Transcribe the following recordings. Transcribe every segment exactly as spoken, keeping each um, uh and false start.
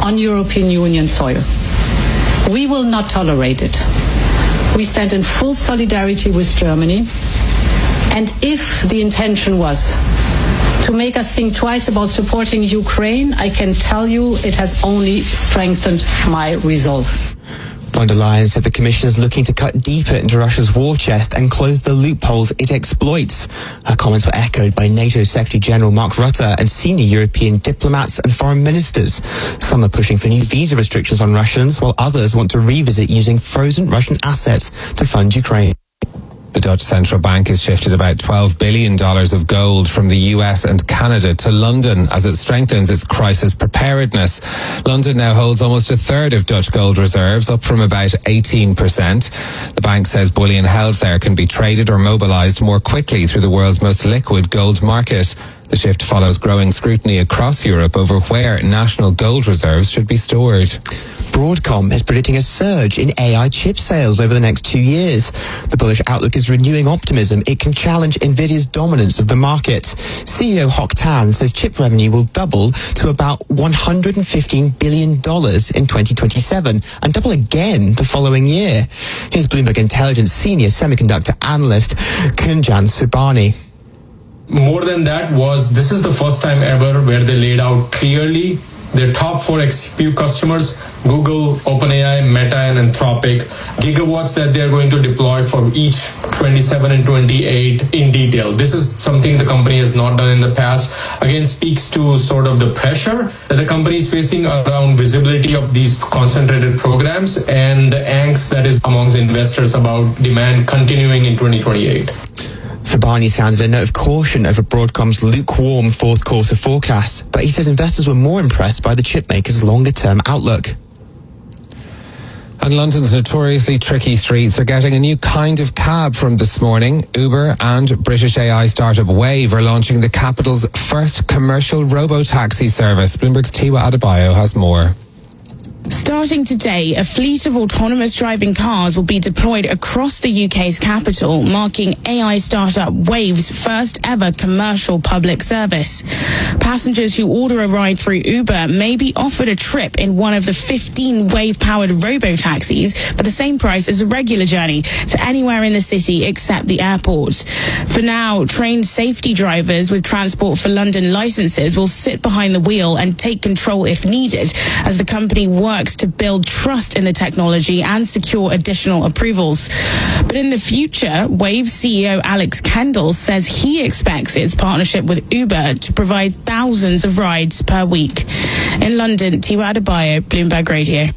on European Union soil. We will not tolerate it. We stand in full solidarity with Germany. And if the intention was to make us think twice about supporting Ukraine, I can tell you it has only strengthened my resolve. Von der Leyen said the Commission is looking to cut deeper into Russia's war chest and close the loopholes it exploits. Her comments were echoed by NATO Secretary-General Mark Rutte and senior European diplomats and foreign ministers. Some are pushing for new visa restrictions on Russians, while others want to revisit using frozen Russian assets to fund Ukraine. The Dutch central bank has shifted about twelve billion dollars of gold from the U S and Canada to London as it strengthens its crisis preparedness. London now holds almost a third of Dutch gold reserves, up from about eighteen percent. The bank says bullion held there can be traded or mobilised more quickly through the world's most liquid gold market. The shift follows growing scrutiny across Europe over where national gold reserves should be stored. Broadcom is predicting a surge in A I chip sales over the next two years. The bullish outlook is renewing optimism it can challenge Nvidia's dominance of the market. C E O Hock Tan says chip revenue will double to about one hundred fifteen billion dollars in twenty twenty-seven and double again the following year. Here's Bloomberg Intelligence senior semiconductor analyst Kunjan Subani. More than that was, this is the first time ever where they laid out clearly their top four X P U customers, Google, OpenAI, Meta, and Anthropic, gigawatts that they're going to deploy for each twenty-seven and twenty-eight in detail. This is something the company has not done in the past. Again, speaks to sort of the pressure that the company is facing around visibility of these concentrated programs and the angst that is amongst investors about demand continuing in twenty twenty-eight. Fabani sounded a note of caution over Broadcom's lukewarm fourth quarter forecast, but he said investors were more impressed by the chipmaker's longer-term outlook. And London's notoriously tricky streets are getting a new kind of cab from this morning. Uber and British A I startup Wave are launching the capital's first commercial robo-taxi service. Bloomberg's Tiwa Adebayo has more. Starting today, a fleet of autonomous driving cars will be deployed across the U K's capital, marking A I startup Wave's first ever commercial public service. Passengers who order a ride through Uber may be offered a trip in one of the fifteen Wave-powered robo-taxis for the same price as a regular journey to anywhere in the city except the airport. For now, trained safety drivers with Transport for London licenses will sit behind the wheel and take control if needed, as the company works to build trust in the technology and secure additional approvals. But in the future, Wave C E O Alex Kendall says he expects its partnership with Uber to provide thousands of rides per week. In London, Tiwa Adebayo, Bloomberg Radio.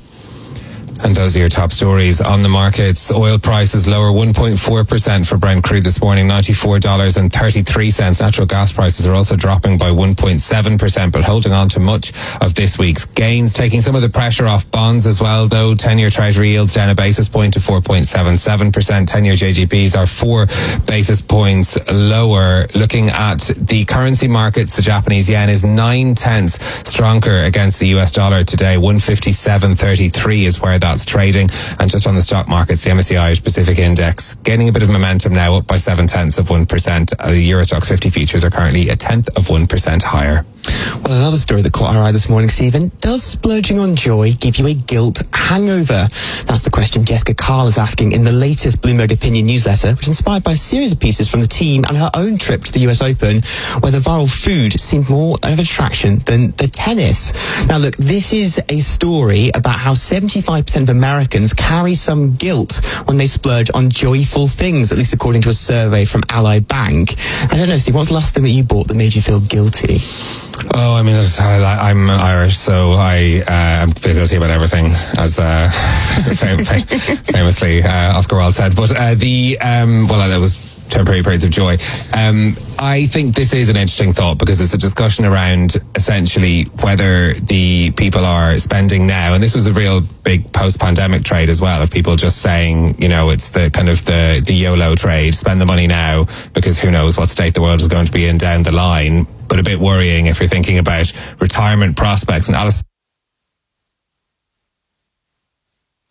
And those are your top stories on the markets. Oil prices lower one point four percent for Brent crude this morning, ninety-four dollars and thirty-three cents. Natural gas prices are also dropping by one point seven percent, but holding on to much of this week's gains, taking some of the pressure off bonds as well, though. ten-year Treasury yields down a basis point to four point seven seven percent. ten-year J G Bs are four basis points lower. Looking at the currency markets, the Japanese yen is nine-tenths stronger against the U S dollar today. one fifty-seven thirty-three is where that That's trading. And just on the stock markets, the M S C I Irish Pacific Index gaining a bit of momentum now, up by seven tenths of one percent. Uh, the Eurostoxx fifty futures are currently a tenth of one percent higher. Well, another story that caught our eye this morning, Stephen. Does splurging on joy give you a guilt hangover? That's the question Jessica Karl is asking in the latest Bloomberg Opinion newsletter, which is inspired by a series of pieces from the team and her own trip to the U S Open, where the viral food seemed more of an attraction than the tennis. Now, look, this is a story about how seventy-five percent of Americans carry some guilt when they splurge on joyful things, at least according to a survey from Ally Bank. I don't know, Steve, what's the last thing that you bought that made you feel guilty? Oh, I mean, I, I'm Irish, so I uh, feel guilty about everything, as uh, fam- fam- famously uh, Oscar Wilde said. But uh, the, um, well, that was temporary periods of joy. Um, I think this is an interesting thought because it's a discussion around essentially whether the people are spending now, and this was a real big post-pandemic trade as well, of people just saying, you know, it's the kind of the, the YOLO trade, spend the money now because who knows what state the world is going to be in down the line. But a bit worrying if you're thinking about retirement prospects. And Alice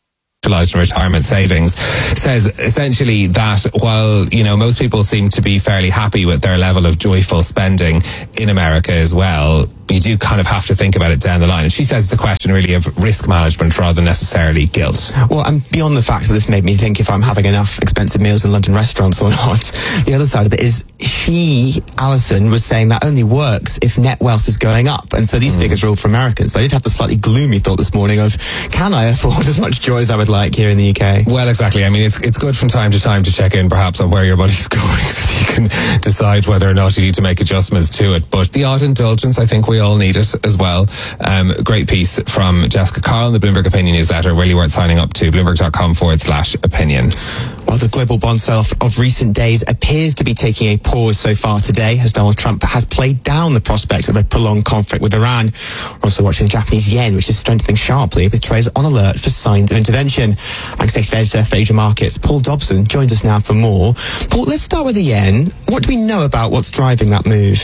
capitalised in retirement savings, says essentially that while, you know, most people seem to be fairly happy with their level of joyful spending in America as well, you do kind of have to think about it down the line. And she says it's a question really of risk management rather than necessarily guilt. Well, and beyond the fact that this made me think if I'm having enough expensive meals in London restaurants or not, the other side of it is she, Alison, was saying that only works if net wealth is going up. And so these mm. figures are all for Americans. So I did have the slightly gloomy thought this morning of, can I afford as much joy as I would like here in the U K? Well, exactly. I mean, it's it's good from time to time to check in perhaps on where your money's going so that you can decide whether or not you need to make adjustments to it. But the odd indulgence, I think we all need it as well. Um, great piece from Jessica Carl in the Bloomberg Opinion newsletter, really worth signing up to, bloomberg.com forward slash opinion. Well, the global bond sell-off of recent days appears to be taking a pause so far today as Donald Trump has played down the prospects of a prolonged conflict with Iran. We're also watching the Japanese yen, which is strengthening sharply with traders on alert for signs of intervention. Our executive editor for Asia Markets, Paul Dobson, joins us now for more. Paul, let's start with the yen. What do we know about what's driving that move?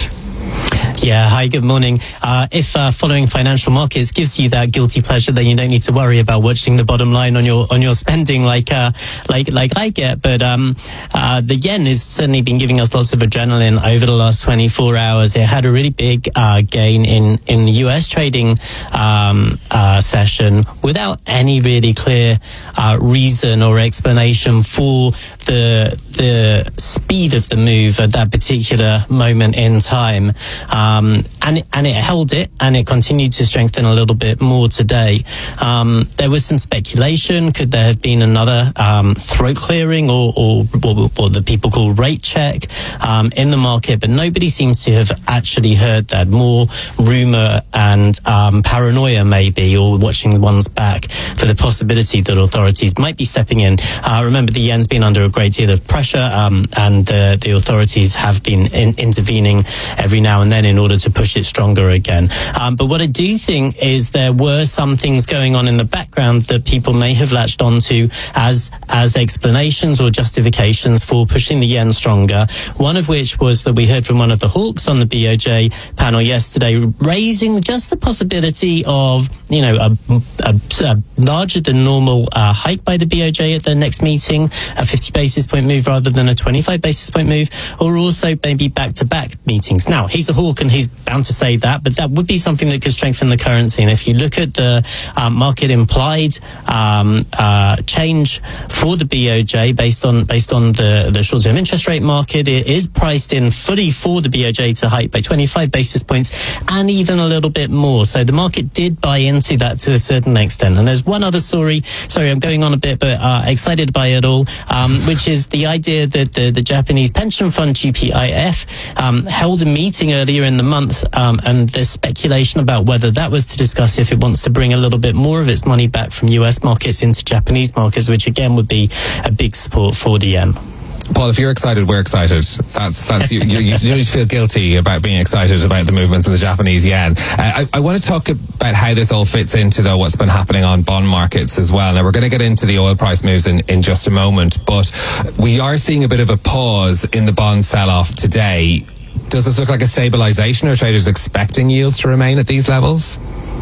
Yeah, hi, good morning. Uh, if uh, following financial markets gives you that guilty pleasure, then you don't need to worry about watching the bottom line on your on your spending like uh, like like I get. But um, uh, the yen has certainly been giving us lots of adrenaline over the last twenty-four hours. It had a really big uh, gain in in the U S trading um, uh, session without any really clear uh, reason or explanation for the the speed of the move at that particular moment in time. Um, and, and it held it, and it continued to strengthen a little bit more today. Um, there was some speculation. Could there have been another um, throat clearing or, or what the people call rate check um, in the market? But nobody seems to have actually heard that. More rumor and um, paranoia maybe, or watching one's back for the possibility that authorities might be stepping in. Uh, remember, the yen's been under a great deal of pressure, um, and uh, the authorities have been in, intervening every now and then in order to push it stronger again. Um, but what I do think is there were some things going on in the background that people may have latched onto as as explanations or justifications for pushing the yen stronger. One of which was that we heard from one of the hawks on the B O J panel yesterday, raising just the possibility of, you know, a, a, a larger than normal uh, hike by the B O J at the next meeting, a fifty basis point move rather than a twenty-five basis point move, or also maybe back-to-back meetings. Now, he's a hawk and he's bound to say that, but that would be something that could strengthen the currency. And if you look at the um, market implied um, uh, change for the B O J based on based on the, the short-term interest rate market, it is priced in fully for the B O J to hike by twenty-five basis points and even a little bit more. So the market did buy into that to a certain extent. And there's one other story, sorry, I'm going on a bit, but uh, excited by it all, um, which is the idea that the, the Japanese pension fund G P I F um, held a meeting earlier in the month, um, and there's speculation about whether that was to discuss if it wants to bring a little bit more of its money back from U S markets into Japanese markets, which again would be a big support for the yen. Paul, if you're excited, we're excited. That's that's you. You, you don't need to feel guilty about being excited about the movements in the Japanese yen. Uh, I, I want to talk about how this all fits into, though, what's been happening on bond markets as well. Now, we're going to get into the oil price moves in, in just a moment, but we are seeing a bit of a pause in the bond sell-off today. Does this look like a stabilization, or are traders expecting yields to remain at these levels?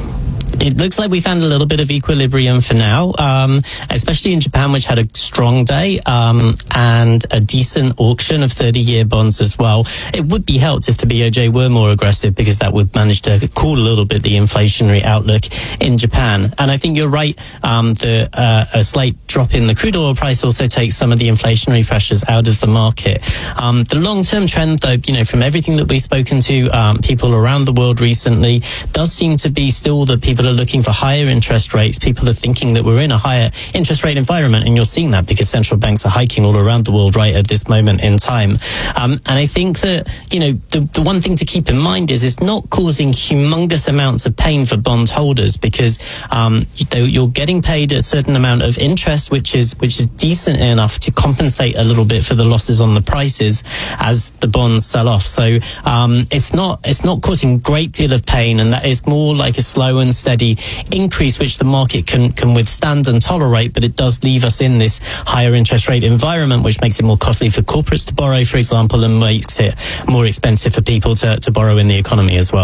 It looks like we found a little bit of equilibrium for now, um, especially in Japan, which had a strong day um, and a decent auction of thirty-year bonds as well. It would be helped if the B O J were more aggressive, because that would manage to cool a little bit the inflationary outlook in Japan. And I think you're right, um, the uh, a slight drop in the crude oil price also takes some of the inflationary pressures out of the market. Um, the long-term trend, though, you know, from everything that we've spoken to um, people around the world recently, does seem to be still that people are looking for higher interest rates. People are thinking that we're in a higher interest rate environment, and you're seeing that because central banks are hiking all around the world right at this moment in time. Um, and I think that, you know, the, the one thing to keep in mind is it's not causing humongous amounts of pain for bond holders, because um, you're getting paid a certain amount of interest, which is which is decent enough to compensate a little bit for the losses on the prices as the bonds sell off. So um, it's not it's not causing a great deal of pain, and that is more like a slow and steady increase which the market can can withstand and tolerate. But it does leave us in this higher interest rate environment, which makes it more costly for corporates to borrow, for example, and makes it more expensive for people to, to borrow in the economy as well.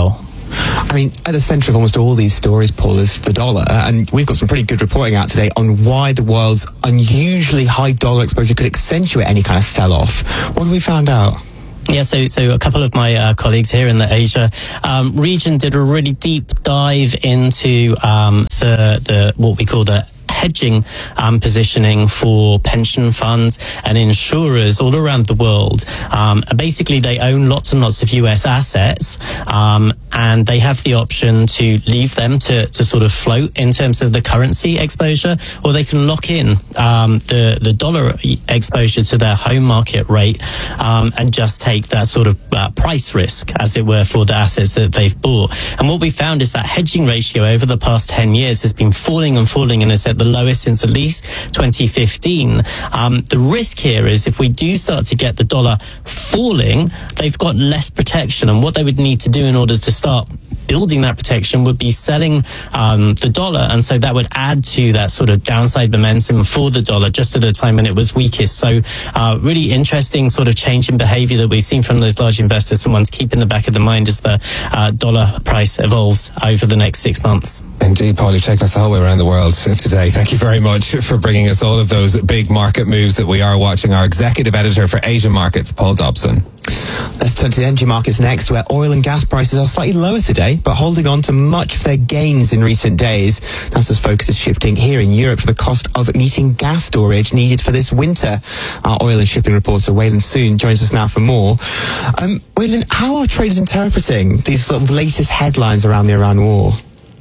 I mean, at the centre of almost all these stories, Paul, is the dollar. And we've got some pretty good reporting out today on why the world's unusually high dollar exposure could accentuate any kind of sell-off. What have we found out? Yeah, so so a couple of my uh, colleagues here in the Asia um, region did a really deep dive into um, the the what we call the hedging um, positioning for pension funds and insurers all around the world. Um, basically, they own lots and lots of U S assets, um, and they have the option to leave them to, to sort of float in terms of the currency exposure, or they can lock in um, the, the dollar exposure to their home market rate um, and just take that sort of uh, price risk, as it were, for the assets that they've bought. And what we found is that hedging ratio over the past ten years has been falling and falling and is at the lowest since at least twenty fifteen. Um, the risk here is if we do start to get the dollar falling, they've got less protection, and what they would need to do in order to start building that protection would be selling um, the dollar, and so that would add to that sort of downside momentum for the dollar just at a time when it was weakest. So uh, really interesting sort of change in behavior that we've seen from those large investors. Someone's keep in the back of the mind as the uh, dollar price evolves over the next six months. Indeed, Paul, you've taken us the whole way around the world today. Thank you very much for bringing us all of those big market moves that we are watching. Our executive editor for Asian markets, Paul Dobson. Let's turn to the energy markets next, where oil and gas prices are slightly lower today, but holding on to much of their gains in recent days. NASA's focus is shifting here in Europe for the cost of meeting gas storage needed for this winter. Our oil and shipping reporter, Waylon Soon, joins us now for more. Um, Waylon, how are traders interpreting these sort of latest headlines around the Iran war?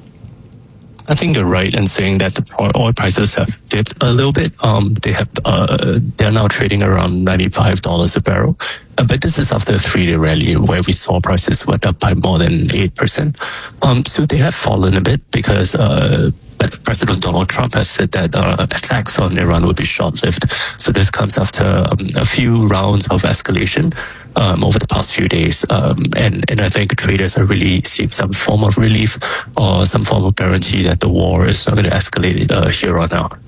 I think you're right in saying that the oil prices have dipped a little bit. Um, they have, uh, they're now trading around ninety-five dollars a barrel. Uh, but this is after a three-day rally where we saw prices went up by more than eight percent. Um, so they have fallen a bit because, uh, President Donald Trump has said that uh, attacks on Iran will be short-lived. So this comes after um, a few rounds of escalation um, over the past few days. Um, and, and I think traders are really seeing some form of relief or some form of guarantee that the war is not going to escalate uh, here on out.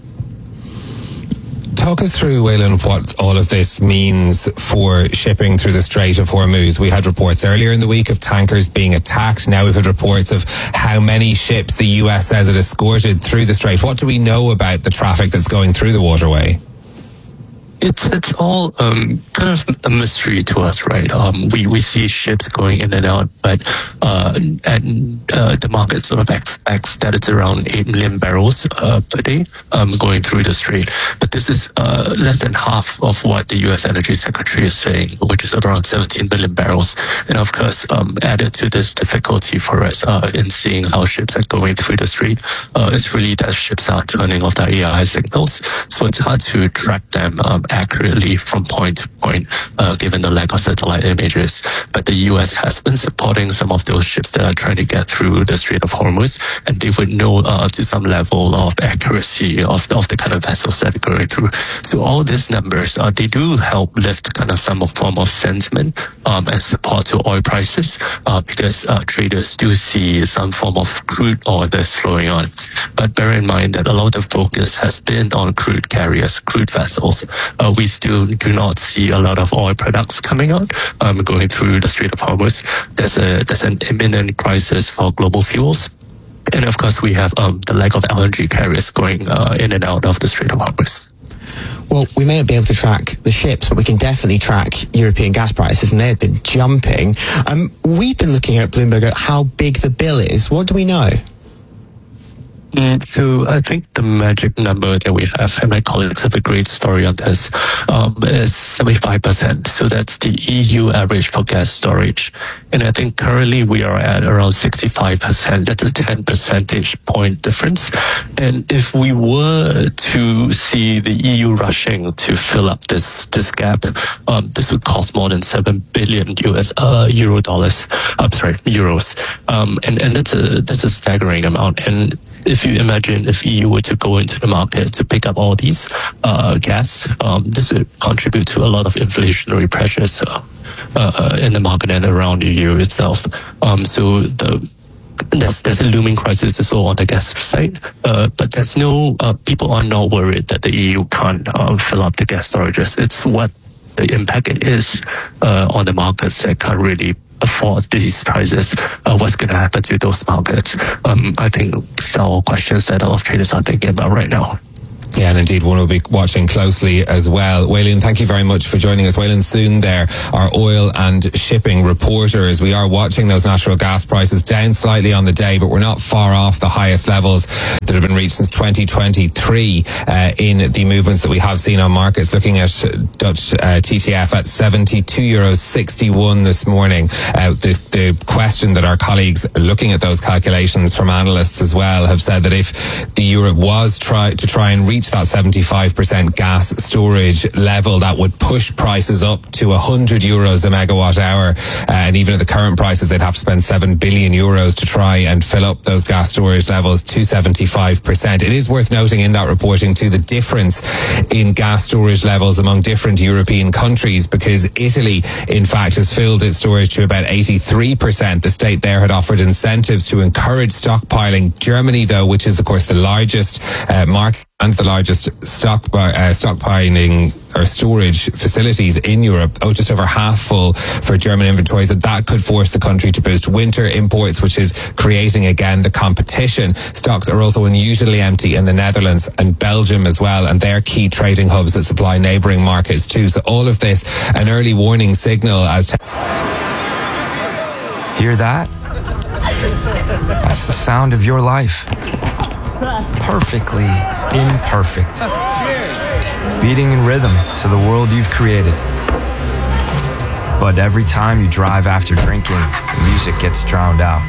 Talk us through, Waylon, what all of this means for shipping through the Strait of Hormuz. We had reports earlier in the week of tankers being attacked. Now we've had reports of how many ships the U S says it escorted through the Strait. What do we know about the traffic that's going through the waterway? It's it's all um, kind of a mystery to us, right? Um, we, we see ships going in and out, but uh, and uh, the market sort of expects that it's around eight million barrels uh, per day um, going through the strait. But this is uh, less than half of what the U S Energy Secretary is saying, which is around seventeen million barrels. And of course, um, added to this difficulty for us uh, in seeing how ships are going through the strait, uh, it's really that ships are turning off their A I signals, so it's hard to track them Um, accurately from point to point, uh, given the lack of satellite images. But the U S has been supporting some of those ships that are trying to get through the Strait of Hormuz, and they would know uh, to some level of accuracy of, of the kind of vessels that are going through. So all these numbers, uh, they do help lift kind of some form of sentiment um, and support to oil prices uh, because uh, traders do see some form of crude oil that's flowing on. But bear in mind that a lot of focus has been on crude carriers, crude vessels. Uh, we still do not see a lot of oil products coming out, um, going through the Strait of Hormuz. There's a there's an imminent crisis for global fuels. And of course, we have um, the lack of L N G carriers going uh, in and out of the Strait of Hormuz. Well, we may not be able to track the ships, but we can definitely track European gas prices, and they've been jumping. Um, we've been looking at Bloomberg at how big the bill is. What do we know? Mm, so I think the magic number that we have, and my colleagues have a great story on this, um, is seventy-five percent. So that's the E U average for gas storage. And I think currently we are at around sixty-five percent. That's a ten percentage point difference. And if we were to see the E U rushing to fill up this, this gap, um, this would cost more than seven billion U S, uh, euro dollars. I'm sorry, euros. Um, and, and that's a, that's a staggering amount. And if you imagine if E U were to go into the market to pick up all these uh, gas, um, this would contribute to a lot of inflationary pressures uh, uh, in the market and around the E U itself. Um, so the There's, there's a looming crisis as well on the gas side, uh, but there's no, uh, people are not worried that the E U can't uh, fill up the gas storages. It's what the impact it is uh, on the markets that can't really afford these prices, uh, what's going to happen to those markets? Um, I think these are all questions that a lot of traders are thinking about right now. Yeah, and indeed one will be watching closely as well. Waylon, thank you very much for joining us. Waylon Soon there, our oil and shipping reporter, as we are watching those natural gas prices down slightly on the day, but we're not far off the highest levels that have been reached since twenty twenty-three uh, in the movements that we have seen on markets. Looking at Dutch uh, T T F at seventy-two euros sixty-one this morning. Uh, the, the question that our colleagues looking at those calculations from analysts as well have said that if the Europe was try to try and reach that seventy-five percent gas storage level, that would push prices up to one hundred euros a megawatt hour. Uh, and even at the current prices, they'd have to spend seven billion euros to try and fill up those gas storage levels to seventy-five percent. It is worth noting in that reporting too the difference in gas storage levels among different European countries, because Italy, in fact, has filled its storage to about eighty-three percent. The state there had offered incentives to encourage stockpiling. Germany, though, which is, of course, the largest uh, market and the largest stock uh, stockpiling or storage facilities in Europe, oh, just over half full for German inventories, that that could force the country to boost winter imports, which is creating again the competition. Stocks are also unusually empty in the Netherlands and Belgium as well, and they're key trading hubs that supply neighbouring markets too. So all of this, an early warning signal as to... Hear that? That's the sound of your life. Perfectly imperfect. Beating in rhythm to the world you've created. But every time you drive after drinking, the music gets drowned out.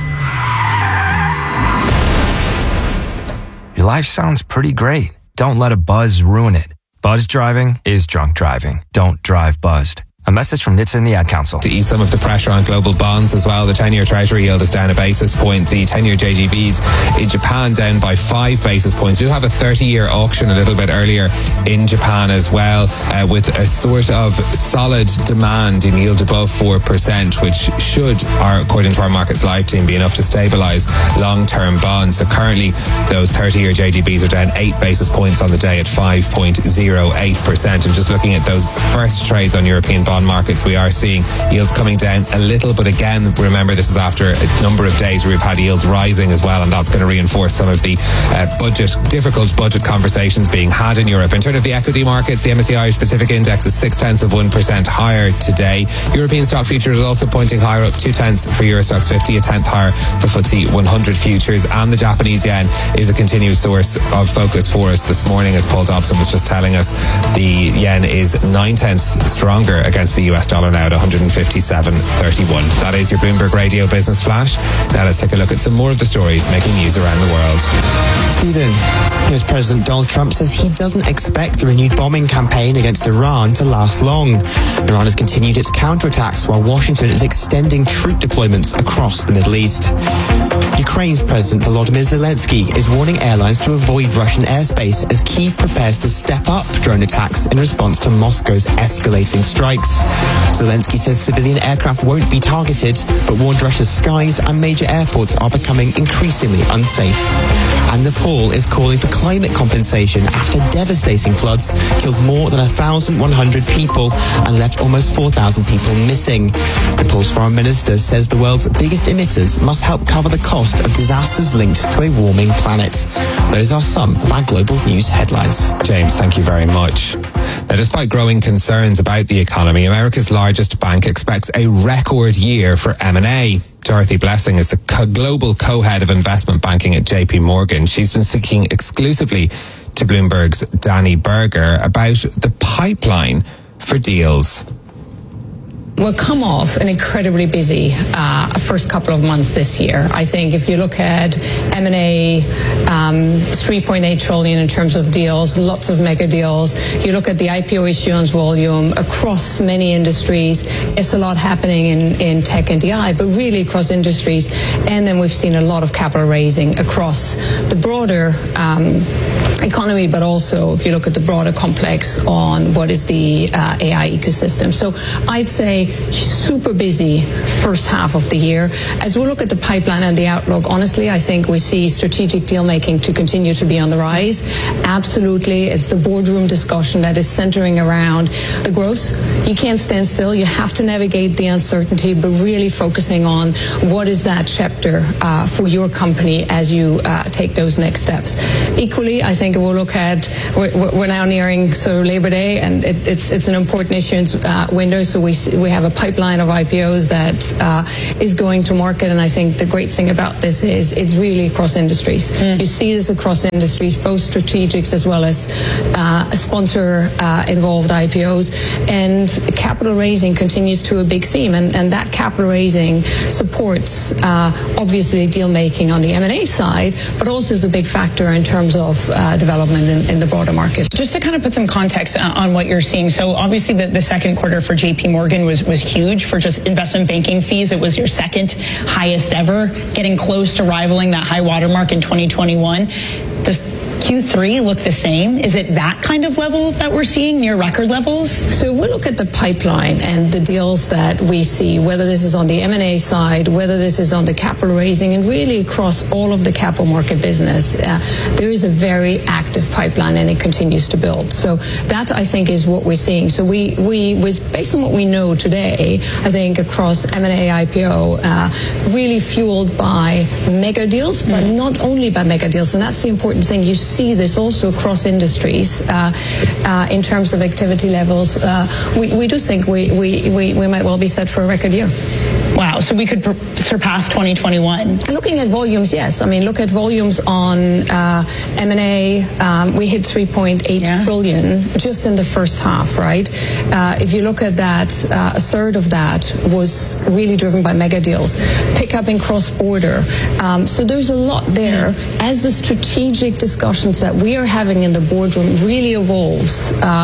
Your life sounds pretty great. Don't let a buzz ruin it. Buzz driving is drunk driving. Don't drive buzzed. A message from N H T S A and the Ad Council. To ease some of the pressure on global bonds as well, the ten-year Treasury yield is down a basis point. The ten-year J G Bs in Japan down by five basis points. We'll have a thirty-year auction a little bit earlier in Japan as well, uh, with a sort of solid demand in yield above four percent, which should, our, according to our Markets Live team, be enough to stabilise long-term bonds. So currently, those thirty-year J G Bs are down eight basis points on the day at five point zero eight percent. And just looking at those first trades on European bond markets, we are seeing yields coming down a little, but again, remember, this is after a number of days where we've had yields rising as well, and that's going to reinforce some of the uh, budget, difficult budget conversations being had in Europe. In terms of the equity markets, the M S C I Irish Pacific Index is six tenths of one percent higher today. European stock futures is also pointing higher, up two tenths for Eurostoxx fifty, a tenth higher for F T S E one hundred futures, and the Japanese yen is a continued source of focus for us this morning, as Paul Dobson was just telling us. The yen is nine tenths stronger against the U S dollar now at one hundred fifty-seven thirty-one. That is your Bloomberg Radio Business Flash. Now let's take a look at some more of the stories making news around the world. Stephen, U S President Donald Trump says he doesn't expect the renewed bombing campaign against Iran to last long. Iran has continued its counterattacks while Washington is extending troop deployments across the Middle East. Ukraine's President Volodymyr Zelensky is warning airlines to avoid Russian airspace as Kyiv prepares to step up drone attacks in response to Moscow's escalating strikes. Zelensky says civilian aircraft won't be targeted, but warned Russia's skies and major airports are becoming increasingly unsafe. And Nepal is calling for climate compensation after devastating floods killed more than one thousand one hundred people and left almost four thousand people missing. Nepal's foreign minister says the world's biggest emitters must help cover the cost of disasters linked to a warming planet. Those are some of our global news headlines. James, thank you very much. Now, despite growing concerns about the economy, America's largest bank expects a record year for M and A. Dorothy Blessing is the co- global co-head of investment banking at J P Morgan. She's been speaking exclusively to Bloomberg's Danny Berger about the pipeline for deals. We'll come off an incredibly busy uh, first couple of months this year. I think if you look at M and A, um, three point eight trillion in terms of deals, lots of mega deals. You look at the I P O issuance volume across many industries. It's a lot happening in, in tech and D I, but really across industries. And then we've seen a lot of capital raising across the broader um, economy, but also if you look at the broader complex on what is the uh, A I ecosystem. So I'd say super busy first half of the year. As we look at the pipeline and the outlook, honestly, I think we see strategic deal making to continue continue to be on the rise. Absolutely, it's the boardroom discussion that is centering around the growth. You can't stand still. You have to navigate the uncertainty, but really focusing on what is that chapter uh, for your company as you uh, take those next steps. Equally, I think we'll look at, we're, we're now nearing sort of Labor Day, and it, it's it's an important issuance uh, window, so we we have a pipeline of I P Os that uh, is going to market, and I think the great thing about this is it's really across industries. Mm. You see this across industries, both strategics as well as uh, sponsor uh, involved I P Os, and capital raising continues to a big theme, and, and that capital raising supports uh, obviously deal making on the M and A side, but also is a big factor in terms of uh, development in, in the broader market. Just to kind of put some context on what you're seeing, so obviously the, the second quarter for J P Morgan was, was huge for just investment banking fees. It was your second highest ever, getting close to rivaling that high watermark in twenty twenty-one. Does Q three look the same? Is it that kind of level that we're seeing, near record levels? So we look at the pipeline and the deals that we see, whether this is on the M and A side, whether this is on the capital raising, and really across all of the capital market business, uh, there is a very active pipeline, and it continues to build. So that, I think, is what we're seeing. So we, we was based on what we know today, I think across M and A, I P O, uh, really fueled by mega deals, but mm. not only by mega deals, and that's the important thing. You see this also across industries uh, uh, in terms of activity levels. Uh, we, we do think we, we, we, we might well be set for a record year. Wow, so we could per- surpass twenty twenty-one. Looking at volumes, yes. I mean, look at volumes on uh, M and A. Um, we hit three point eight yeah. trillion just in the first half, right? Uh, if you look at that, uh, a third of that was really driven by mega deals. Pickup in cross-border. Um, so there's a lot there. As the strategic discussions that we are having in the boardroom really evolves uh,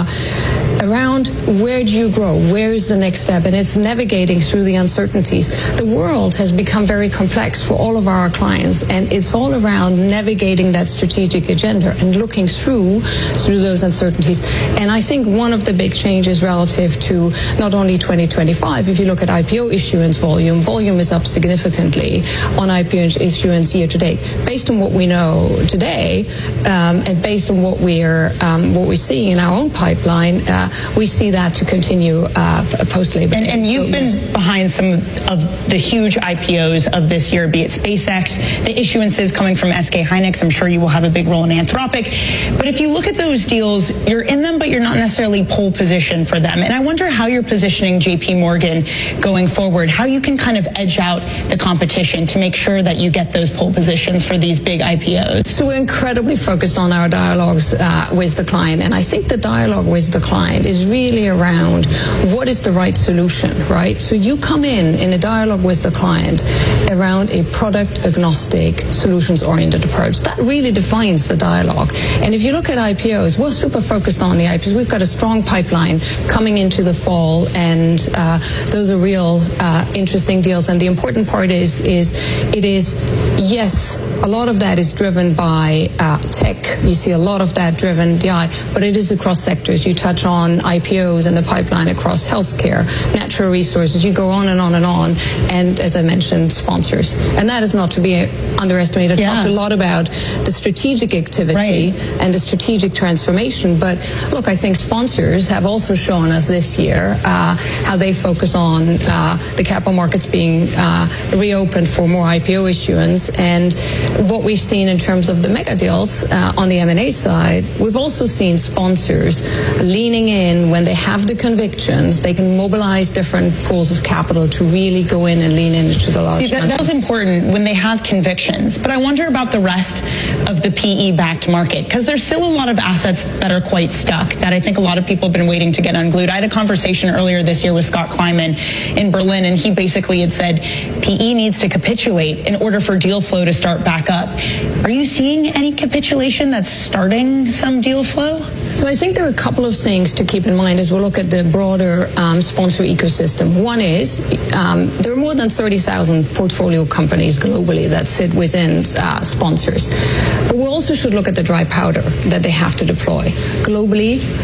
around where do you grow? Where is the next step? And it's navigating through the uncertainties. The world has become very complex for all of our clients, and it's all around navigating that strategic agenda and looking through through those uncertainties. And I think one of the big changes relative to not only twenty twenty-five, if you look at I P O issuance volume, volume is up significantly on I P O issuance year to date. Based on what we know today, um, and based on what we're um, what we're seeing in our own pipeline, uh, we see that to continue uh, post-Labor Day. And, and you've been behind some of the huge I P Os of this year, be it SpaceX, the issuances coming from S K Hynix. I'm sure you will have a big role in Anthropic. But if you look at those deals, you're in them, but you're not necessarily pole position for them. And I wonder how you're positioning J P Morgan going forward, how you can kind of edge out the competition to make sure that you get those pole positions for these big I P Os. So we're incredibly focused on our dialogues uh, with the client. And I think the dialogue with the client is really around what is the right solution, right? So you come in in a dialogue with the client around a product agnostic, solutions oriented approach. That really defines the dialogue. And if you look at I P Os, we're super focused on the I P Os. We've got a strong pipeline coming into the fall, and uh, those are real uh, interesting deals. And the important part is, is it is, yes, a lot of that is driven by uh, tech. You see a lot of that driven D I, but it is across sectors. You touch on I P Os and the pipeline across healthcare, natural resources. You go on and on and on. And as I mentioned, sponsors. And that is not to be underestimated. I yeah. talked a lot about the strategic activity right. and the strategic transformation. But look, I think sponsors have also shown us this year uh, how they focus on uh, the capital markets being uh, reopened for more I P O issuance. And what we've seen in terms of the mega deals uh, on the M and A side, we've also seen sponsors leaning in when they have the convictions. They can mobilize different pools of capital to really go in and lean into the large. See, that, that was important when they have convictions. But I wonder about the rest of the P E-backed market, because there's still a lot of assets that are quite stuck that I think a lot of people have been waiting to get unglued. I had a conversation earlier this year with Scott Kleiman in Berlin, and he basically had said P E needs to capitulate in order for deal flow to start back up. Are you seeing any capitulation that's starting some deal flow? So I think there are a couple of things to keep in mind as we look at the broader um, sponsor ecosystem. One is um, there are more than thirty thousand portfolio companies globally that sit within uh, sponsors. But we also should look at the dry powder that they have to deploy. Globally, two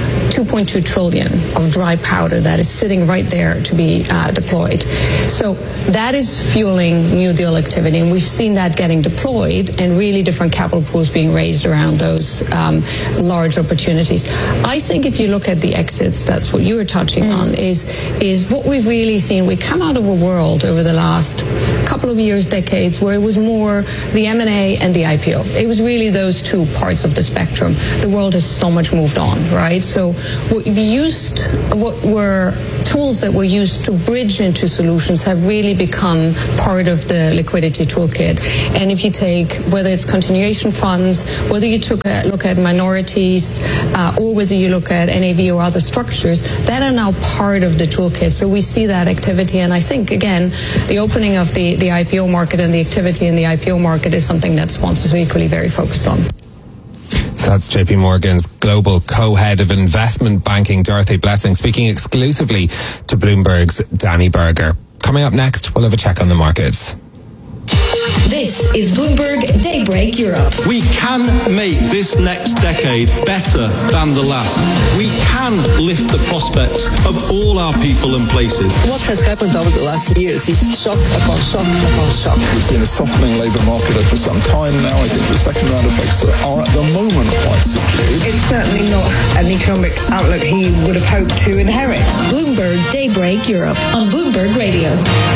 two point two trillion of dry powder that is sitting right there to be uh, deployed. So that is fueling new deal activity, and we've seen that getting deployed and really different capital pools being raised around those um, large opportunities. I think if you look at the exits, that's what you were touching mm. on, is, is what we've really seen. We come out of a world over the last couple of years, decades, where it was more the M and A and the I P O. It was really those two parts of the spectrum. The world has so much moved on, right? So what we used, what were tools that were used to bridge into solutions have really become part of the liquidity toolkit. And if you take, whether it's continuation funds, whether you took a look at minorities, uh, or whether you look at N A V or other structures, that are now part of the toolkit. So we see that activity, and I think, again, the opening of the, the I P O market and the activity in the I P O market is something that sponsors are equally very focused on. So that's J P Morgan's global co-head of investment banking, Dorothy Blessing, speaking exclusively to Bloomberg's Danny Berger. Coming up next, we'll have a check on the markets. This is Bloomberg Daybreak Europe. We can make this next decade better than the last. We can lift the prospects of all our people and places. What has happened over the last years is shock upon shock upon shock. We've seen a softening labour market for some time now. I think the second round effects are at the moment quite subdued. It's certainly not an economic outlook he would have hoped to inherit. Bloomberg Daybreak Europe on Bloomberg Radio.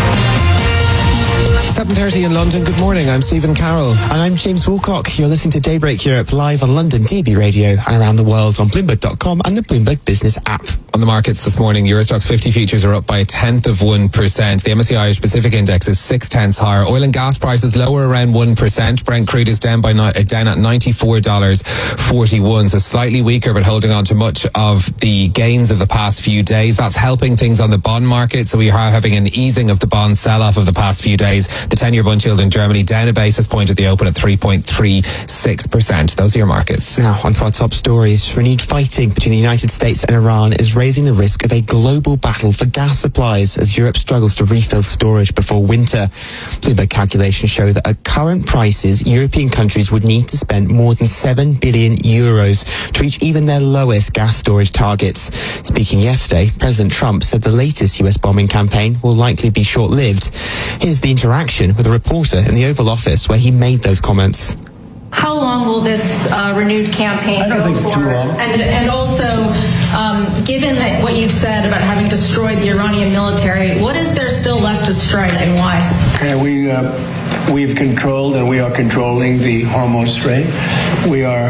seven thirty in London. Good morning. I'm Stephen Carroll. And I'm James Woolcock. You're listening to Daybreak Europe live on London D B Radio and around the world on Bloomberg dot com and the Bloomberg Business app. On the markets this morning, Eurostoxx fifty futures are up by a tenth of one percent. The M S C I Irish Pacific Index is six tenths higher. Oil and gas prices lower around one percent. Brent crude is down by uh, down at ninety-four dollars forty-one, so slightly weaker, but holding on to much of the gains of the past few days. That's helping things on the bond market, so we are having an easing of the bond sell-off of the past few days. The ten-year bond yield in Germany down a basis point at the open at three point three six percent. Those are your markets. Now, on to our top stories. Renewed fighting between the United States and Iran is raising the risk of a global battle for gas supplies as Europe struggles to refill storage before winter. Bloomberg calculations show that at current prices, European countries would need to spend more than seven billion euros to reach even their lowest gas storage targets. Speaking yesterday, President Trump said the latest U S bombing campaign will likely be short-lived. Here's the interaction with a reporter in the Oval Office where he made those comments. How long will this uh, renewed campaign I don't go think for? Too long. And, and also, um, given that what you've said about having destroyed the Iranian military, what is there still left to strike and why? Okay, we uh, we've controlled and we are controlling the Hormuz Strait. We are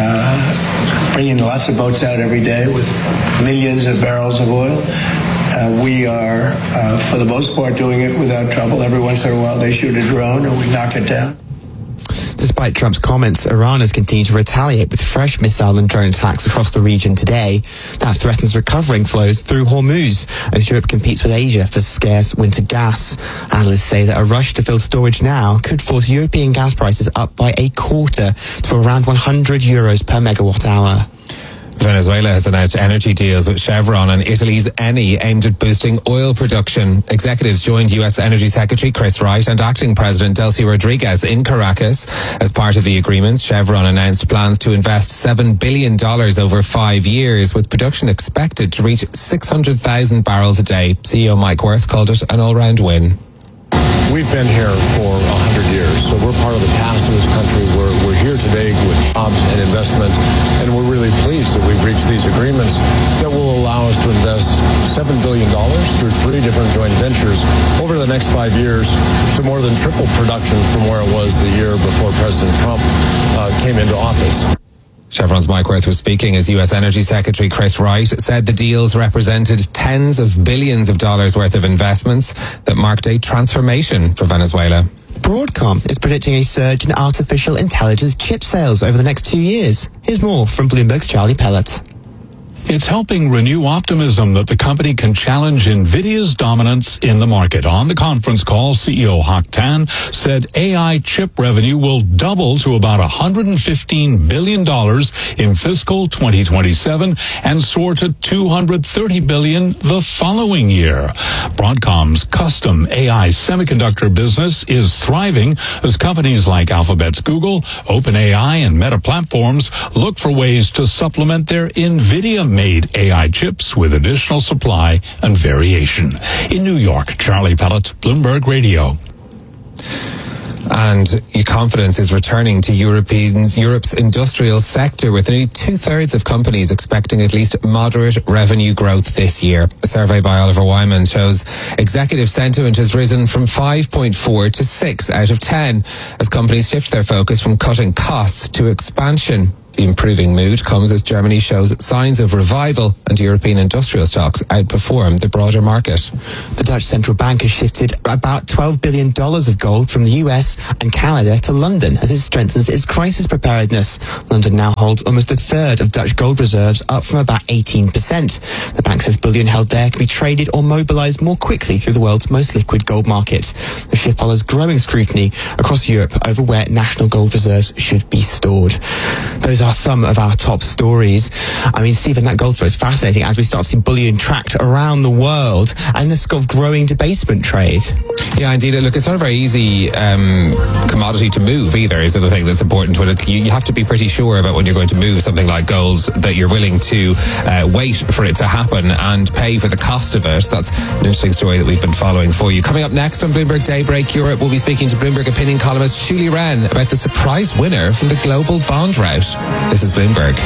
uh, bringing lots of boats out every day with millions of barrels of oil. Uh, we are, uh, for the most part, doing it without trouble. Every once in a while, they shoot a drone and we knock it down. Despite Trump's comments, Iran has continued to retaliate with fresh missile and drone attacks across the region today. That threatens recovering flows through Hormuz as Europe competes with Asia for scarce winter gas. Analysts say that a rush to fill storage now could force European gas prices up by a quarter to around one hundred euros per megawatt hour. Venezuela has announced energy deals with Chevron and Italy's Eni aimed at boosting oil production. Executives joined U S Energy Secretary Chris Wright and Acting President Delcy Rodriguez in Caracas. As part of the agreements, Chevron announced plans to invest seven billion dollars over five years, with production expected to reach six hundred thousand barrels a day. C E O Mike Wirth called it an all-round win. We've been here for a hundred years, so we're part of the past of this country. We're, we're here today with jobs and investment, and we're really pleased that we've reached these agreements that will allow us to invest seven billion dollars through three different joint ventures over the next five years to more than triple production from where it was the year before President Trump uh, came into office. Chevron's Mike Wirth was speaking as U S Energy Secretary Chris Wright said the deals represented tens of billions of dollars worth of investments that marked a transformation for Venezuela. Broadcom is predicting a surge in artificial intelligence chip sales over the next two years. Here's more from Bloomberg's Charlie Pellet. It's helping renew optimism that the company can challenge NVIDIA's dominance in the market. On the conference call, C E O Hock Tan said A I chip revenue will double to about one hundred fifteen billion dollars in fiscal twenty twenty-seven and soar to two hundred thirty billion dollars the following year. Broadcom's custom A I semiconductor business is thriving as companies like Alphabet's Google, OpenAI, and Meta Platforms look for ways to supplement their NVIDIA made A I chips with additional supply and variation. In New York, Charlie Pellet, Bloomberg Radio. And your confidence is returning to Europeans, Europe's industrial sector, with nearly two-thirds of companies expecting at least moderate revenue growth this year. A survey by Oliver Wyman shows executive sentiment has risen from five point four to six out of ten as companies shift their focus from cutting costs to expansion. The improving mood comes as Germany shows signs of revival and European industrial stocks outperform the broader market. The Dutch central bank has shifted about twelve billion dollars of gold from the U S and Canada to London as it strengthens its crisis preparedness. London now holds almost a third of Dutch gold reserves, up from about eighteen percent. The bank says bullion held there can be traded or mobilized more quickly through the world's most liquid gold market. The shift follows growing scrutiny across Europe over where national gold reserves should be stored. Those are some of our top stories. I mean, Stephen, that gold story is fascinating as we start to see bullion tracked around the world and this sort of growing debasement trade. Yeah, indeed. Look, it's not a very easy um, commodity to move either, is the other thing that's important. When it, you, you have to be pretty sure about when you're going to move something like gold that you're willing to uh, wait for it to happen and pay for the cost of it. That's an interesting story that we've been following for you. Coming up next on Bloomberg Daybreak Europe, we'll be speaking to Bloomberg opinion columnist Shuli Wren about the surprise winner from the global bond rout. This is Bloomberg.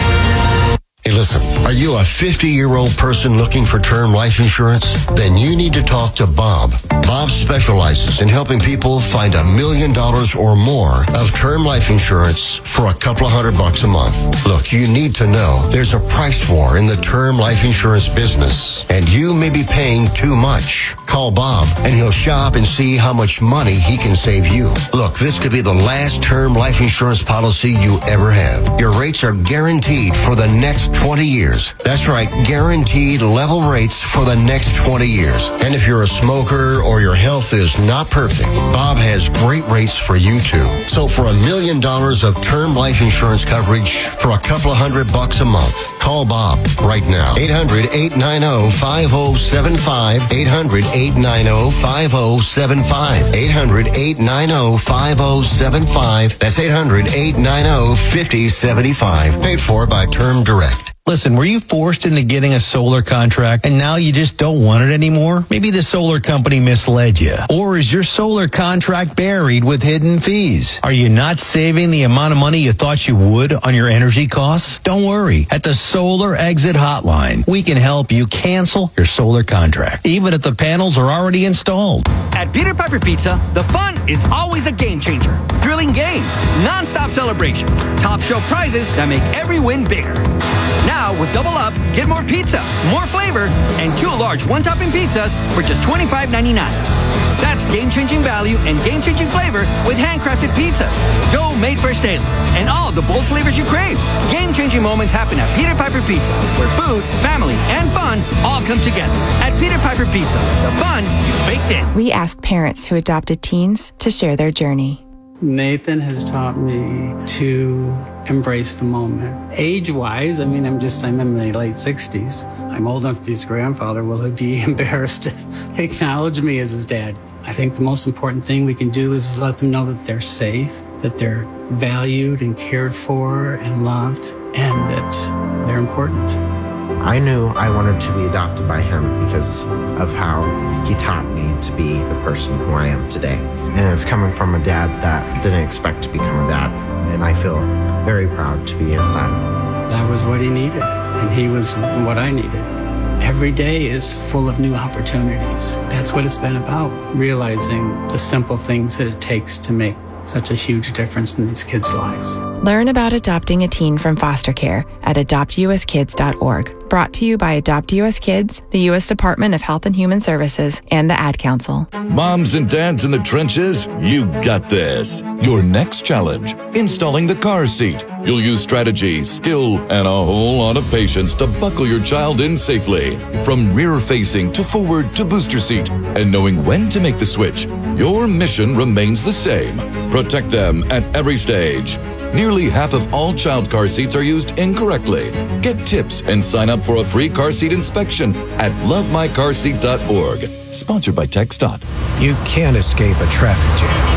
Hey, listen, are you a fifty-year-old person looking for term life insurance? Then you need to talk to Bob. Bob specializes in helping people find a million dollars or more of term life insurance for a couple of hundred bucks a month. Look, you need to know there's a price war in the term life insurance business, and you may be paying too much. Call Bob, and he'll shop and see how much money he can save you. Look, this could be the last term life insurance policy you ever have. Your rates are guaranteed for the next twenty years. That's right, guaranteed level rates for the next twenty years. And if you're a smoker or your health is not perfect, Bob has great rates for you too. So for a million dollars of term life insurance coverage for a couple of hundred bucks a month, call Bob right now. eight hundred, eight nine zero, five zero seven five. eight hundred, eight nine zero, five zero seven five. eight hundred, eight nine zero, five zero seven five. That's eight hundred, eight nine zero, five zero seven five. Paid for by Term Direct. Listen, were you forced into getting a solar contract and now you just don't want it anymore? Maybe the solar company misled you. Or is your solar contract buried with hidden fees? Are you not saving the amount of money you thought you would on your energy costs? Don't worry. At the Solar Exit Hotline, we can help you cancel your solar contract, even if the panels are already installed. At Peter Piper Pizza, the fun is always a game changer. Thrilling games, non-stop celebrations, top shelf prizes that make every win bigger. Now, with Double Up, get more pizza, more flavor, and two large one-topping pizzas for just twenty-five ninety-nine. That's game-changing value and game-changing flavor with handcrafted pizzas, dough made fresh daily, and all the bold flavors you crave. Game-changing moments happen at Peter Piper Pizza, where food, family, and fun all come together. At Peter Piper Pizza, the fun is baked in. We asked parents who adopted teens to share their journey. Nathan has taught me to embrace the moment. Age-wise, I mean, I'm just, I'm in my late sixties. I'm old enough to be his grandfather. Will he be embarrassed to acknowledge me as his dad? I think the most important thing we can do is let them know that they're safe, that they're valued and cared for and loved, and that they're important. I knew I wanted to be adopted by him because of how he taught me to be the person who I am today. And it's coming from a dad that didn't expect to become a dad. And I feel very proud to be his son. That was what he needed, and he was what I needed. Every day is full of new opportunities. That's what it's been about, realizing the simple things that it takes to make such a huge difference in these kids' lives. Learn about adopting a teen from foster care at adopt u s kids dot org. Brought to you by Adopt U S Kids, the U S Department of Health and Human Services, and the Ad Council. Moms and dads in the trenches, you got this. Your next challenge, installing the car seat. You'll use strategy, skill, and a whole lot of patience to buckle your child in safely. From rear-facing to forward to booster seat, and knowing when to make the switch, your mission remains the same. Protect them at every stage. Nearly half of all child car seats are used incorrectly. Get tips and sign up for a free car seat inspection at love my car seat dot org. Sponsored by TxDOT. You can't escape a traffic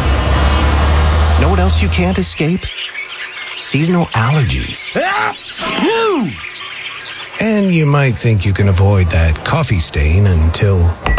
jam. Know what else you can't escape? Seasonal allergies. And you might think you can avoid that coffee stain until...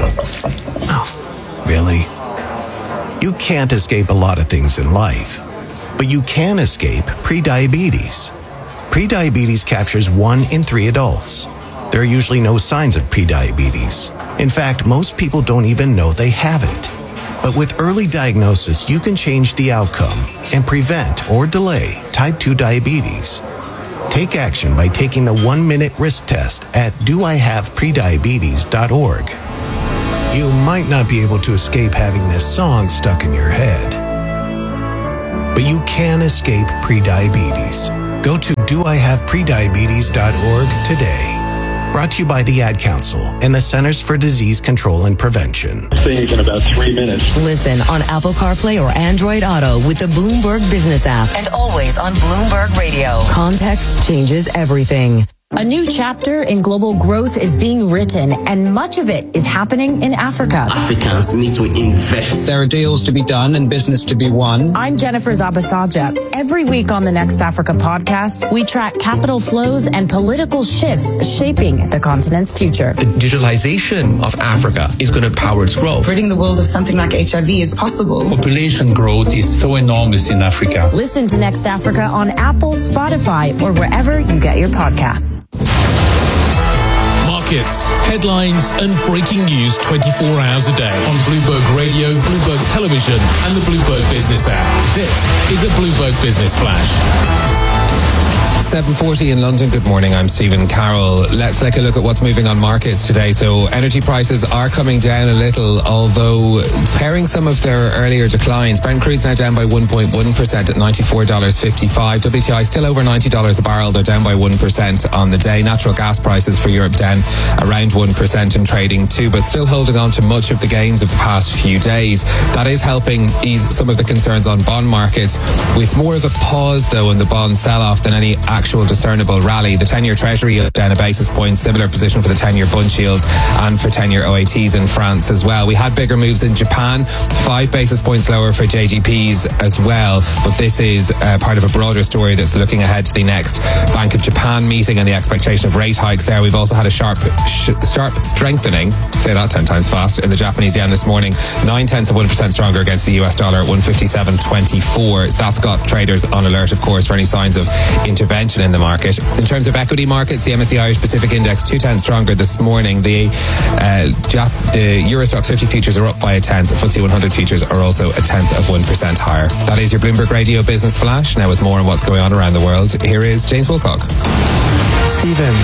Oh, really? You can't escape a lot of things in life, but you can escape prediabetes. Prediabetes captures one in three adults. There are usually no signs of prediabetes. In fact, most people don't even know they have it. But with early diagnosis, you can change the outcome and prevent or delay type two diabetes. Take action by taking the one-minute risk test at do I have prediabetes dot org. You might not be able to escape having this song stuck in your head, but you can escape prediabetes. Go to do I have prediabetes dot org today. Brought to you by the Ad Council and the Centers for Disease Control and Prevention. Things in about three minutes. Listen on Apple CarPlay or Android Auto with the Bloomberg Business app and always on Bloomberg Radio. Context changes everything. A new chapter in global growth is being written, and much of it is happening in Africa. Africans need to invest. There are deals to be done and business to be won. I'm Jennifer Zabasaja. Every week on the Next Africa podcast, we track capital flows and political shifts shaping the continent's future. The digitalization of Africa is going to power its growth. Ridding the world of something like H I V is possible. Population growth is so enormous in Africa. Listen to Next Africa on Apple, Spotify, or wherever you get your podcasts. Markets, headlines, and breaking news twenty-four hours a day on Bloomberg Radio, Bloomberg Television, and the Bloomberg Business app. This is a Bloomberg Business Flash. seven forty in London. Good morning. I'm Stephen Carroll. Let's take a look at what's moving on markets today. So energy prices are coming down a little, although pairing some of their earlier declines. Brent crude's now down by one point one percent at ninety-four dollars fifty-five. W T I still over ninety dollars a barrel. They're down by one percent on the day. Natural gas prices for Europe down around one percent in trading too, but still holding on to much of the gains of the past few days. That is helping ease some of the concerns on bond markets. With more of a pause, though, in the bond sell-off than any actual discernible rally. The ten-year Treasury down a basis point, similar position for the ten-year Bund yield and for ten-year O A Ts in France as well. We had bigger moves in Japan, five basis points lower for J G Ps as well, but this is uh, part of a broader story that's looking ahead to the next Bank of Japan meeting and the expectation of rate hikes there. We've also had a sharp sh- sharp strengthening, say that ten times fast, in the Japanese yen this morning, nine tenths of one percent stronger against the U S dollar at one fifty-seven twenty-four. So that's got traders on alert, of course, for any signs of intervention in the market. In terms of equity markets, the M S C I Irish Pacific Index two tenths stronger this morning. The uh, Jap- the Eurostoxx fifty futures are up by a tenth. The F T S E one hundred futures are also a tenth of one percent higher. That is your Bloomberg Radio Business Flash. Now with more on what's going on around the world, here is James Wilcock. Stephen.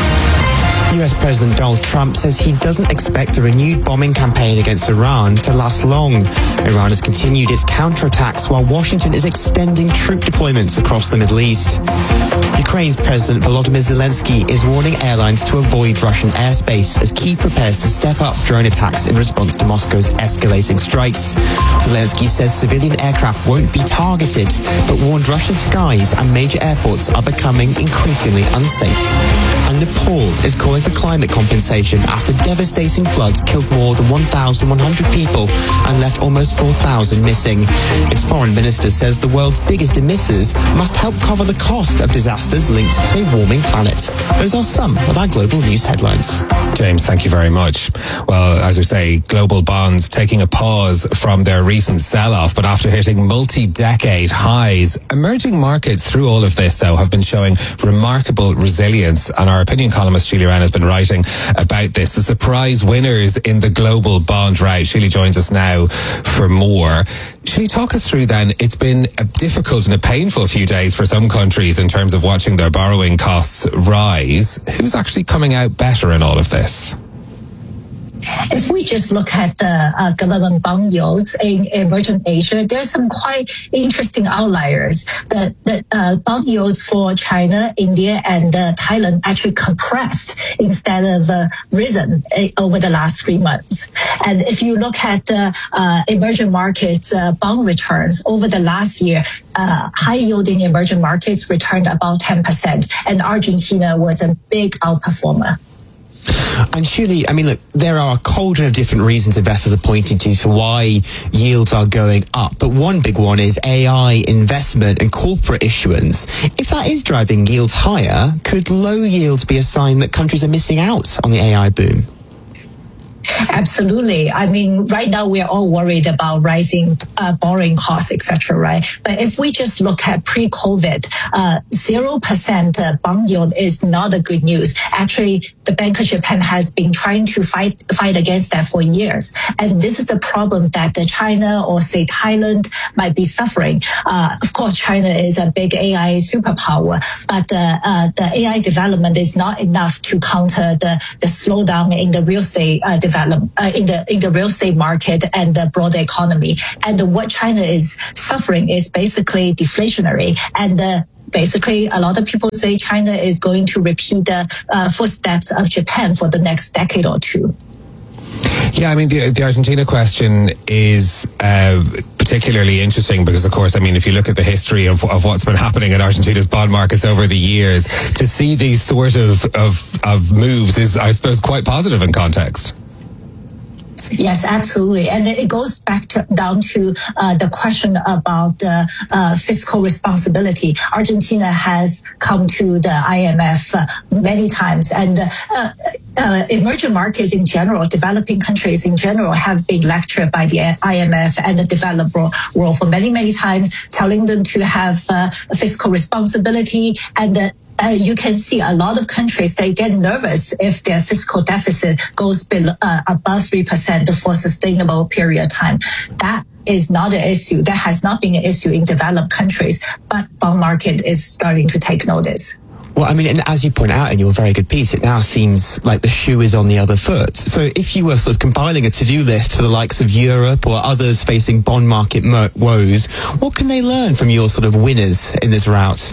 U S President Donald Trump says he doesn't expect the renewed bombing campaign against Iran to last long. Iran has continued its counterattacks while Washington is extending troop deployments across the Middle East. Ukraine's President Volodymyr Zelensky is warning airlines to avoid Russian airspace as Kyiv prepares to step up drone attacks in response to Moscow's escalating strikes. Zelensky says civilian aircraft won't be targeted, but warned Russia's skies and major airports are becoming increasingly unsafe. And Nepal is calling for climate compensation after devastating floods killed more than one thousand one hundred people and left almost four thousand missing. Its foreign minister says the world's biggest emitters must help cover the cost of disasters linked to a warming planet. Those are some of our global news headlines. James, thank you very much. Well, as we say, global bonds taking a pause from their recent sell-off, but after hitting multi-decade highs. Emerging markets through all of this, though, have been showing remarkable resilience, and our opinion columnist Sheila Wren has been writing about this. The surprise winners in the global bond rout. Sheila joins us now for more. Sheila, talk us through then. It's been a difficult and a painful few days for some countries in terms of watching their borrowing costs rise. Who's actually coming out better in all of this? If we just look at the uh, government bond yields in emerging Asia, there's some quite interesting outliers. The, the uh, bond yields for China, India, and uh, Thailand actually compressed instead of uh, risen uh, over the last three months. And if you look at the uh, emerging markets uh, bond returns over the last year, uh, high-yielding emerging markets returned about ten percent, and Argentina was a big outperformer. And surely, I mean, look, there are a cauldron of different reasons investors are pointing to for why yields are going up. But one big one is A I investment and corporate issuance. If that is driving yields higher, could low yields be a sign that countries are missing out on the A I boom? Absolutely. I mean, right now we're all worried about rising uh, borrowing costs, et cetera, right? But if we just look at pre-COVID, uh, zero percent uh, bond yield is not a good news. Actually, the Bank of Japan has been trying to fight fight against that for years. And this is the problem that uh, China or, say, Thailand might be suffering. Uh, of course, China is a big A I superpower, but uh, uh, the A I development is not enough to counter the, the slowdown in the real estate uh, development. Uh, in the in the real estate market and the broader economy. And what China is suffering is basically deflationary. And uh, basically, a lot of people say China is going to repeat the uh, footsteps of Japan for the next decade or two. Yeah, I mean, the, the Argentina question is uh, particularly interesting because, of course, I mean, if you look at the history of, of what's been happening in Argentina's bond markets over the years, to see these sort of, of, of moves is, I suppose, quite positive in context. Yes, absolutely. And it goes back to, down to uh, the question about uh, uh, fiscal responsibility. Argentina has come to the I M F uh, many times, and uh, uh, emerging markets in general, developing countries in general, have been lectured by the I M F and the developed world for many, many times, telling them to have uh, fiscal responsibility and uh, Uh, you can see a lot of countries, they get nervous if their fiscal deficit goes below, uh, above three percent for a sustainable period of time. That is not an issue. That has not been an issue in developed countries, but bond market is starting to take notice. Well, I mean, and as you point out in your very good piece, it now seems like the shoe is on the other foot. So if you were sort of compiling a to-do list for the likes of Europe or others facing bond market mo- woes, what can they learn from your sort of winners in this route?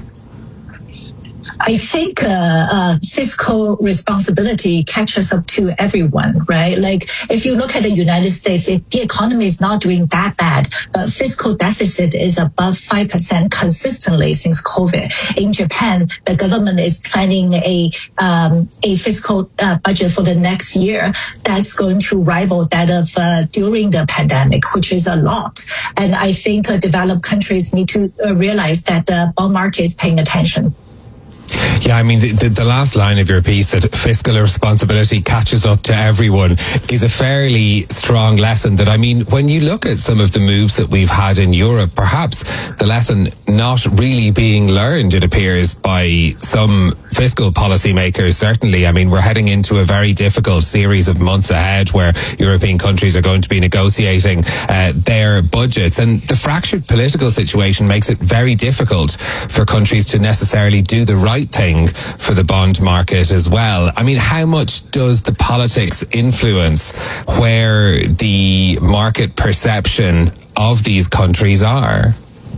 I think uh, uh, fiscal responsibility catches up to everyone, right? Like if you look at the United States, it, the economy is not doing that bad, but fiscal deficit is above five percent consistently since COVID. In Japan, the government is planning a um, a fiscal uh, budget for the next year that's going to rival that of uh, during the pandemic, which is a lot. And I think uh, developed countries need to uh, realize that the bond market is paying attention. Yeah, I mean, the, the, the last line of your piece, that fiscal responsibility catches up to everyone, is a fairly strong lesson. That, I mean, when you look at some of the moves that we've had in Europe, perhaps the lesson not really being learned, it appears, by some fiscal policymakers, certainly. I mean, we're heading into a very difficult series of months ahead where European countries are going to be negotiating uh, their budgets. And the fractured political situation makes it very difficult for countries to necessarily do the right thing for the bond market as well. I mean, how much does the politics influence where the market perception of these countries are?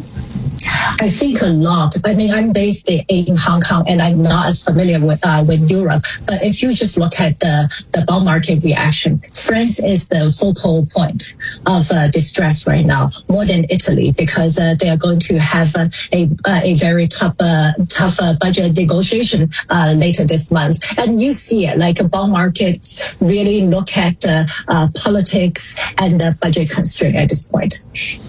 I think a lot. I mean, I'm based in Hong Kong and I'm not as familiar with uh, with Europe. But if you just look at the, the bond market reaction, France is the focal point of uh, distress right now, more than Italy, because uh, they are going to have uh, a a very tough uh, tough uh, budget negotiation uh, later this month. And you see it, like a bond market really look at uh, uh, politics and the budget constraint at this point.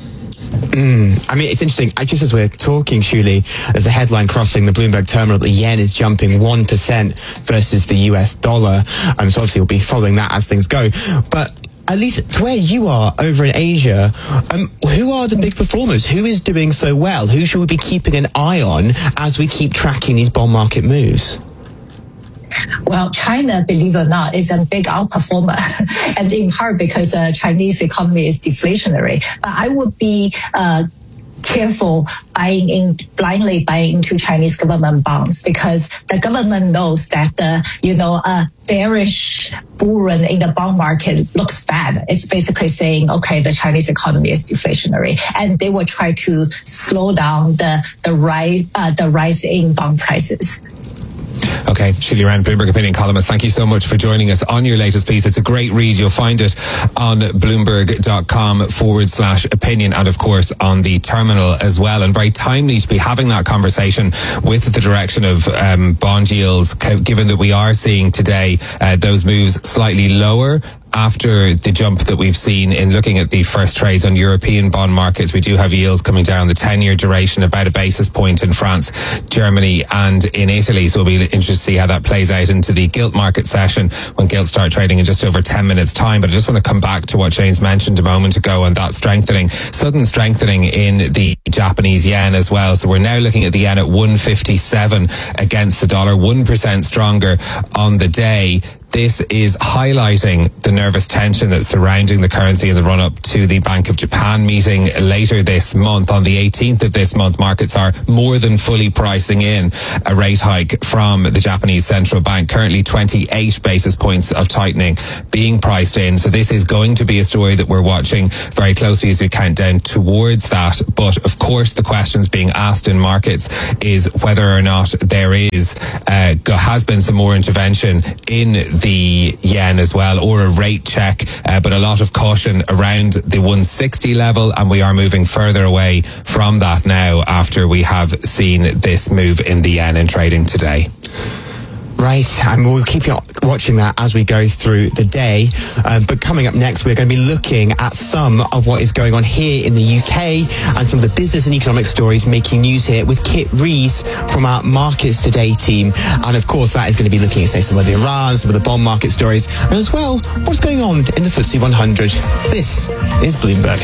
Mm. I mean, it's interesting. I just as we're talking, Shuli, there's a headline crossing the Bloomberg terminal that the yen is jumping one percent versus the U S dollar. Um, so obviously we'll be following that as things go. But at least to where you are over in Asia, um, who are the big performers? Who is doing so well? Who should we be keeping an eye on as we keep tracking these bond market moves? Well, China, believe it or not, is a big outperformer, and in part because the uh, Chinese economy is deflationary. But I would be uh, careful buying in, blindly buying into Chinese government bonds, because the government knows that, uh, you know, a bearish bull run in the bond market looks bad. It's basically saying, okay, the Chinese economy is deflationary, and they will try to slow down the the rise uh, the rise in bond prices. Okay, Sheila Wren, Bloomberg Opinion columnist, thank you so much for joining us on your latest piece. It's a great read. You'll find it on bloomberg.com forward slash opinion and, of course, on the terminal as well. And very timely to be having that conversation with the direction of um, bond yields, given that we are seeing today uh, those moves slightly lower after the jump that we've seen in looking at the first trades on European bond markets. We do have yields coming down the ten-year duration about a basis point in France, Germany and in Italy. So we'll be interested to see how that plays out into the gilt market session when gilts start trading in just over ten minutes time. But I just want to come back to what James mentioned a moment ago and that strengthening, sudden strengthening in the Japanese yen as well. So we're now looking at the yen at one fifty-seven against the dollar, one percent stronger on the day. This is highlighting the nervous tension that's surrounding the currency in the run-up to the Bank of Japan meeting later this month. On the eighteenth of this month, markets are more than fully pricing in a rate hike from the Japanese central bank. Currently twenty-eight basis points of tightening being priced in. So this is going to be a story that we're watching very closely as we count down towards that. But of course, the questions being asked in markets is whether or not there is, uh, has been some more intervention in the yen as well, or a rate check, uh, but a lot of caution around the one sixty level, and we are moving further away from that now after we have seen this move in the yen in trading today. Right, and we'll keep you watching that as we go through the day. Um, but coming up next, we're going to be looking at some of what is going on here in the U K and some of the business and economic stories making news here with Kit Rees from our Markets Today team. And of course, that is going to be looking at, say, some of the Iran, some of the bond market stories, and as well, what's going on in the F T S E one hundred. This is Bloomberg.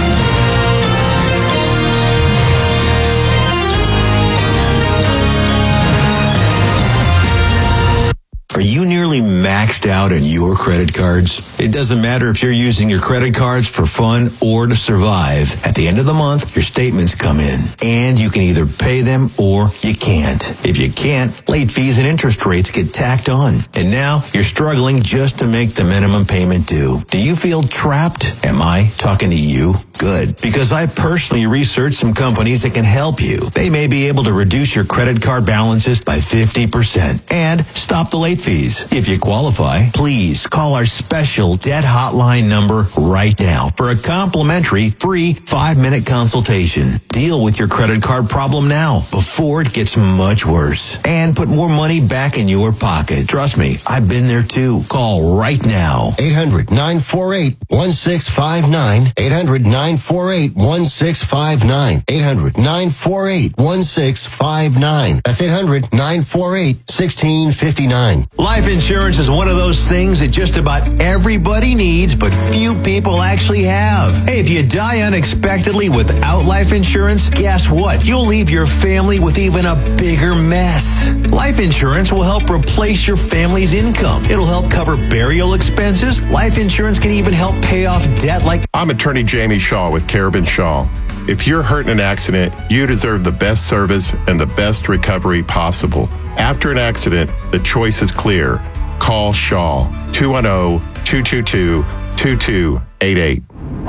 Are you nearly maxed out on your credit cards? It doesn't matter if you're using your credit cards for fun or to survive. At the end of the month, your statements come in, and you can either pay them or you can't. If you can't, late fees and interest rates get tacked on. And now you're struggling just to make the minimum payment due. Do you feel trapped? Am I talking to you? Good. Because I personally researched some companies that can help you. They may be able to reduce your credit card balances by fifty percent and stop the late fees. If you qualify, please call our special debt hotline number right now for a complimentary free five-minute consultation. Deal with your credit card problem now before it gets much worse and put more money back in your pocket. Trust me, I've been there too. Call right now. eight hundred nine four eight one six five nine. eight hundred nine four eight one six five nine. eight hundred nine four eight one six five nine. That's eight hundred nine four eight one six five nine. Life insurance is one of those things that just about everybody needs, but few people actually have. Hey, if you die unexpectedly without life insurance, guess what? You'll leave your family with even a bigger mess. Life insurance will help replace your family's income. It'll help cover burial expenses. Life insurance can even help pay off debt like... I'm attorney Jamie Shaw with Carabin Shaw. If you're hurt in an accident, you deserve the best service and the best recovery possible. After an accident, the choice is clear. Call Shaw, two one zero, two two two, two two eight eight.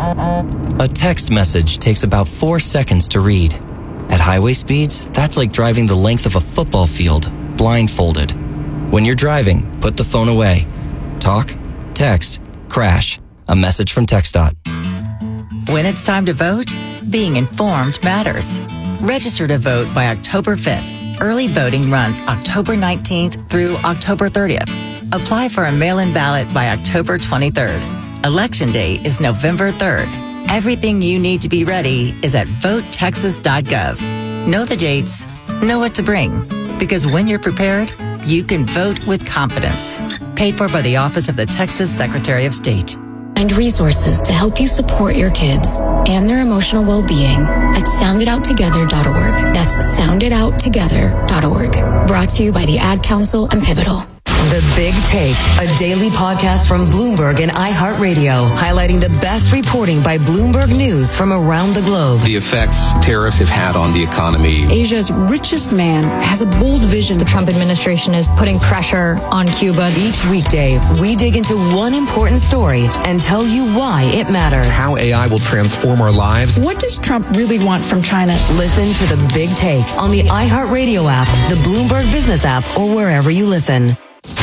A text message takes about four seconds to read. At highway speeds, that's like driving the length of a football field, blindfolded. When you're driving, put the phone away. Talk, text, crash. A message from TxDOT. When it's time to vote, being informed matters. Register to vote by October fifth. Early voting runs October nineteenth through October thirtieth. Apply for a mail-in ballot by October twenty-third. Election day is November third. Everything you need to be ready is at vote texas dot gov. Know the dates, know what to bring, because when you're prepared, you can vote with confidence. Paid for by the Office of the Texas Secretary of State. Find resources to help you support your kids and their emotional well-being at sound it out together dot org. That's sound it out together dot org. Brought to you by the Ad Council and Pivotal. The Big Take, a daily podcast from Bloomberg and iHeartRadio, highlighting the best reporting by Bloomberg News from around the globe. The effects tariffs have had on the economy. Asia's richest man has a bold vision. The Trump administration is putting pressure on Cuba. Each weekday, we dig into one important story and tell you why it matters. How A I will transform our lives. What does Trump really want from China? Listen to The Big Take on the iHeartRadio app, the Bloomberg Business app, or wherever you listen.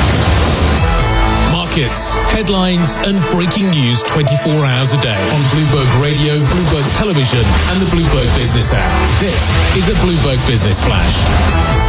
Markets, headlines, and breaking news twenty-four hours a day on Bloomberg Radio, Bloomberg Television, and the Bloomberg Business app. This is a Bloomberg Business Flash.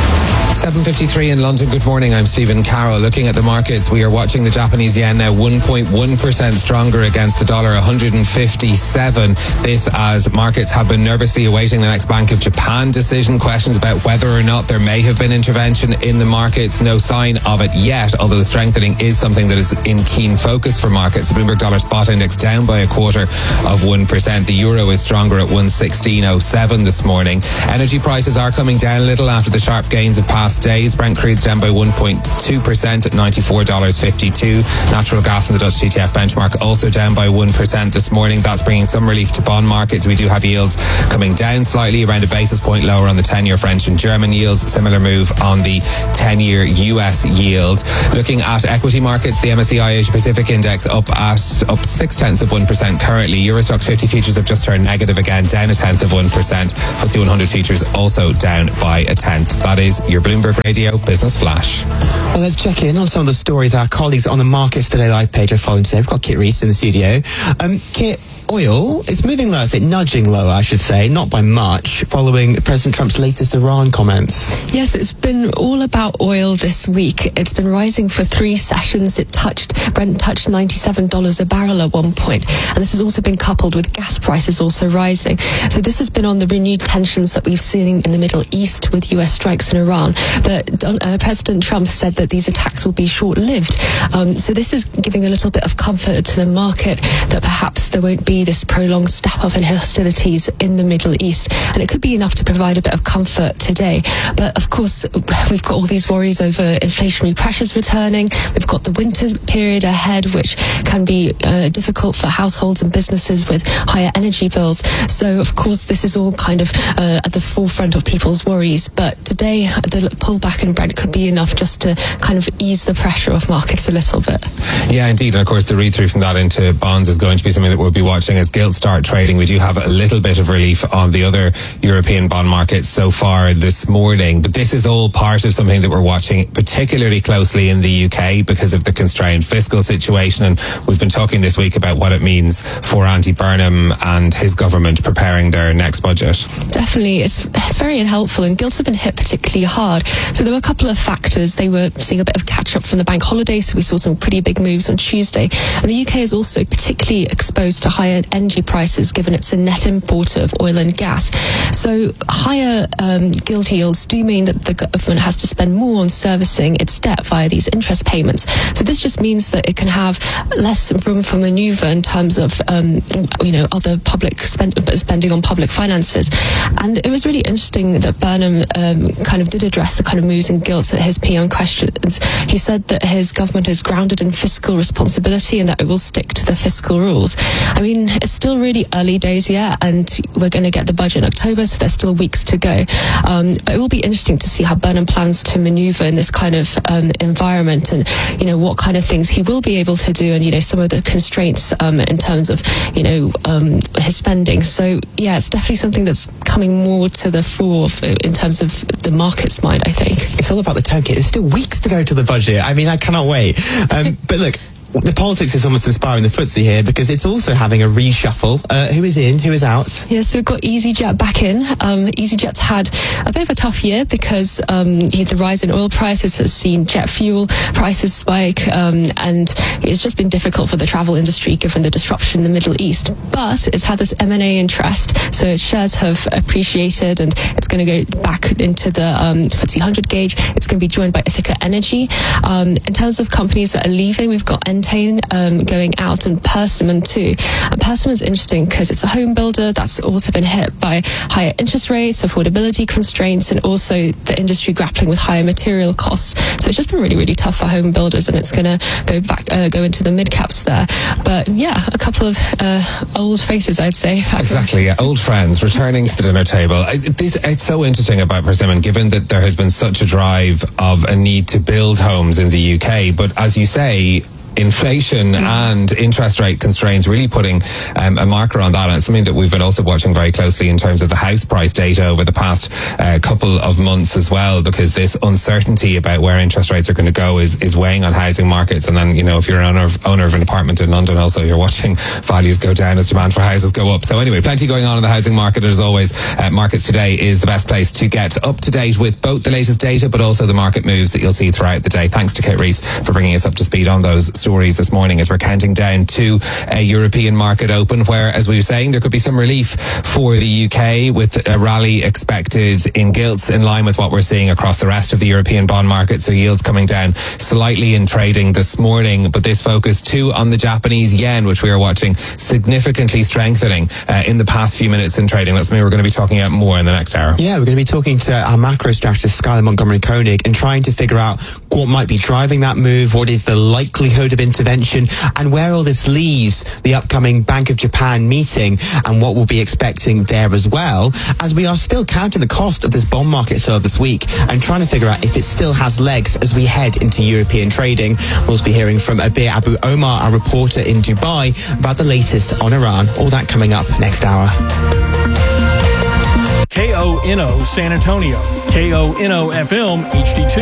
seven fifty-three in London. Good morning. I'm Stephen Carroll. Looking at the markets, we are watching the Japanese yen now one point one percent stronger against the dollar, one hundred fifty-seven. This as markets have been nervously awaiting the next Bank of Japan decision. Questions about whether or not there may have been intervention in the markets. No sign of it yet, although the strengthening is something that is in keen focus for markets. The Bloomberg Dollar Spot Index down by a quarter of one percent. The euro is stronger at one sixteen oh seven this morning. Energy prices are coming down a little after the sharp gains of past days. Brent crude's down by one point two percent at ninety-four dollars fifty-two. Natural gas in the Dutch T T F benchmark also down by one percent this morning. That's bringing some relief to bond markets. We do have yields coming down slightly, around a basis point lower on the ten-year French and German yields. Similar move on the ten-year U S yield. Looking at equity markets, the M S C I Asia Pacific Index up at up six tenths of one percent currently. Eurostoxx fifty futures have just turned negative again, down a tenth of one percent. F T S E one hundred futures also down by a tenth. That is your Bloomberg Radio Business Flash. Well, let's check in on some of the stories our colleagues on the Markets Today live page are following today. We've got Kit Reese in the studio. Um, Kit, oil is moving lower, it's nudging lower, I should say, not by much, following President Trump's latest Iran comments. Yes, it's been all about oil this week. It's been rising for three sessions. It touched, Brent touched ninety-seven dollars a barrel at one point. And this has also been coupled with gas prices also rising. So this has been on the renewed tensions that we've seen in the Middle East with U S strikes in Iran. But uh, President Trump said that these attacks will be short-lived. Um, so this is giving a little bit of comfort to the market that perhaps there won't be this prolonged step-up in hostilities in the Middle East. And it could be enough to provide a bit of comfort today. But of course, we've got all these worries over inflationary pressures returning. We've got the winter period ahead, which can be uh, difficult for households and businesses with higher energy bills. So of course, this is all kind of uh, at the forefront of people's worries. But today, the pullback in Brent could be enough just to kind of ease the pressure of markets a little bit. Yeah, indeed. And of course, the read-through from that into bonds is going to be something that we'll be watching as gilts start trading. We do have a little bit of relief on the other European bond markets so far this morning. But this is all part of something that we're watching particularly closely in the U K because of the constrained fiscal situation. And we've been talking this week about what it means for Andy Burnham and his government preparing their next budget. Definitely. It's, it's very unhelpful. And gilts have been hit particularly hard. So there were a couple of factors. They were seeing a bit of catch-up from the bank holiday. So we saw some pretty big moves on Tuesday. And the U K is also particularly exposed to higher energy prices given it's a net importer of oil and gas. So higher um, gilt yields do mean that the government has to spend more on servicing its debt via these interest payments. So this just means that it can have less room for manoeuvre in terms of um, you know other public spend- spending on public finances. And it was really interesting that Burnham um, kind of did address the kind of moves in gilts at his P M questions. He said that his government is grounded in fiscal responsibility and that it will stick to the fiscal rules. I mean, it's still really early days yet, and we're going to get the budget in October, so there's still weeks to go. Um, but it will be interesting to see how Burnham plans to manoeuvre in this kind of um, environment, and you know what kind of things he will be able to do, and you know some of the constraints um, in terms of you know um, his spending. So yeah, it's definitely something that's coming more to the fore in terms of the market's mind, I think. It's all about the tone, Kit. There's still weeks to go to the budget. I mean, I cannot wait. Um, but look, the politics is almost inspiring the F T S E here because it's also having a reshuffle. Uh, who is in? Who is out? Yeah, so we've got EasyJet back in. Um, EasyJet's had a bit of a tough year because um, the rise in oil prices has seen jet fuel prices spike, um, and it's just been difficult for the travel industry given the disruption in the Middle East. But it's had this M and A interest, so its shares have appreciated, and it's going to go back into the um, F T S E one hundred gauge. It's going to be joined by Ithaca Energy. Um, in terms of companies that are leaving, we've got N Entain um, going out, and Persimmon too. And Persimmon's interesting because it's a home builder that's also been hit by higher interest rates, affordability constraints, and also the industry grappling with higher material costs. So it's just been really, really tough for home builders, and it's going to go back, uh, go into the mid caps there. But yeah, a couple of uh, old faces, I'd say. Exactly, yeah, old friends returning to the dinner table. It, this, it's so interesting about Persimmon, given that there has been such a drive of a need to build homes in the U K. But as you say, inflation and interest rate constraints really putting um, a marker on that, and it's something that we've been also watching very closely in terms of the house price data over the past uh, couple of months as well, because this uncertainty about where interest rates are going to go is, is weighing on housing markets. And then, you know, if you're an owner of, owner of an apartment in London, also you're watching values go down as demand for houses go up. So anyway, plenty going on in the housing market. As always, uh, Markets Today is the best place to get up to date with both the latest data but also the market moves that you'll see throughout the day. Thanks to Kate Rees for bringing us up to speed on those stories this morning as we're counting down to a European market open where, as we were saying, there could be some relief for the U K with a rally expected in gilts in line with what we're seeing across the rest of the European bond market. So yields coming down slightly in trading this morning, but this focus too on the Japanese yen, which we are watching significantly strengthening uh, in the past few minutes in trading. That's something we're going to be talking about more in the next hour. Yeah, we're going to be talking to our macro strategist Skylar Montgomery Koenig and trying to figure out what might be driving that move, what is the likelihood of intervention, and where all this leaves the upcoming Bank of Japan meeting and what we'll be expecting there as well, as we are still counting the cost of this bond market sale this week and trying to figure out if it still has legs as we head into European trading. We'll also be hearing from Abir Abu Omar, our reporter in Dubai, about the latest on Iran. All that coming up next hour. K O N O San Antonio, K O N O F M H D two.